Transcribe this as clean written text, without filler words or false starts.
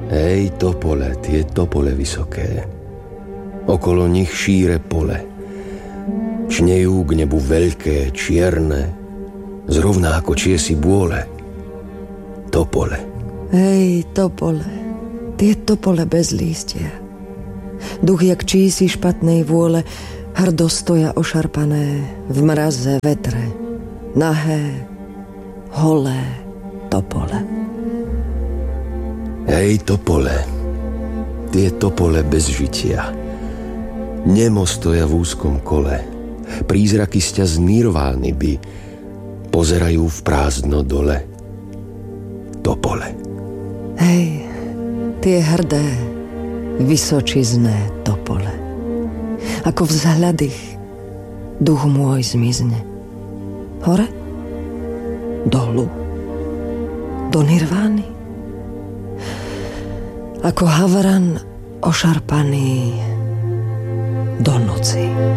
Hej, topole, tie topole vysoké. Okolo nich šíre pole. Čnejú k nebu veľké, čierne, zrovna ako čiesi bôle. Topole. Hej, topole, tie topole bez lístia. Duch jak čísi špatnej vôle, hrdo stoja ošarpané v mraze, vetre, nahé, holé topole. Hej, topole, tie topole bez žitia. Nemo stoja v úzkom kole, prízraky sťa z nirvány by pozerajú v prázdno dole. Topole. Hej, tie hrdé, vysočizné topole. Ako vzhľad ich duch môj zmizne. Hore? Dolu? Do nirvány? Ako havran ošarpaný do noci.